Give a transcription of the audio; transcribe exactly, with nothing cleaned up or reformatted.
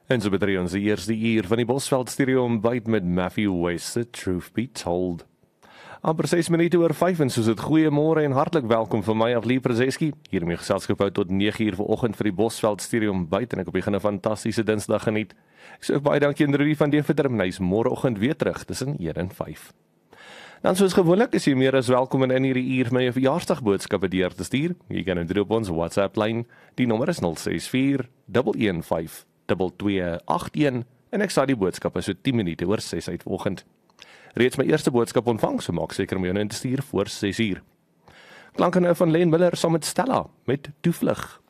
En so betree ons die eerste uur van die Bosveld Studio ontbyt met Matthew West, The Truth Be Told. Amper ses minute oor vyf en soos het goeiemôre en hartlik welkom vir my Adlie Prezeski. Hier in my geselskap hou tot nege uur vanoggend vir die Bosveld Studio ontbyt en ek op begin 'n fantastiese Dinsdag geniet. Ek sê ook baie dankie aan Rudy van Deventer, hy is môreoggend weer terug tussen een en vyf. Dan soos gewoonlik is jy meer as welkom in hierdie uur my verjaarsdagboodskappe deur te stuur. Jy kan dit doen op ons WhatsApp lyn. Die nommer is nul ses vier een een vyf twee twee agt een en ek sal die boodskappe so tien minute oor ses uit vanoggend. Reeds my eerste boodskap ontvang, so maak seker om jou in te stuur voor ses uur. Klanke nou van Len Miller saam met Stella met Toevlug.